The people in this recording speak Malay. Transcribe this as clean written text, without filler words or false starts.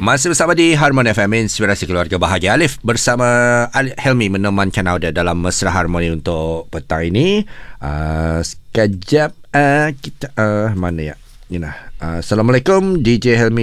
Masih bersama di Harmoni FM, Inspirasi Keluarga Bahagia. Alif bersama Helmi menemankan anda dalam Mesra Harmoni untuk petang ini. Sekejap kita mana ya? Assalamualaikum DJ Helmi